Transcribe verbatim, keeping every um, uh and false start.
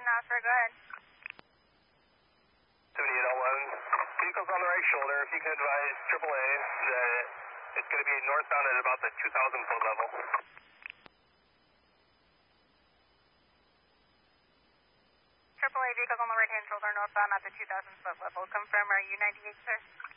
Oscar, go ahead. seventy-eight oh one, vehicle's on the right shoulder. If you can advise triple A that it's going to be northbound at about the two thousand foot level. triple A vehicles on the right hand shoulder, northbound at the two thousand foot level. Confirm, are you ninety-eight, sir?